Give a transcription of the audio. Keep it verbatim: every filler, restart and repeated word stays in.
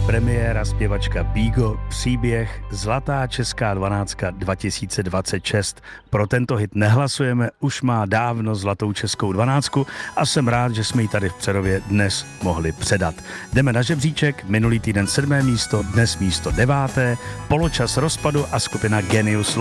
Premiéra zpěvačka Bígo, příběh Zlatá česká dvanáctka dva tisíce dvacet šest. Pro tento hit nehlasujeme, už má dávno Zlatou českou dvanáctku a jsem rád, že jsme ji tady v Přerově dnes mohli předat. Jdeme na žebříček, minulý týden sedmé místo, dnes místo deváté, poločas rozpadu a skupina Genius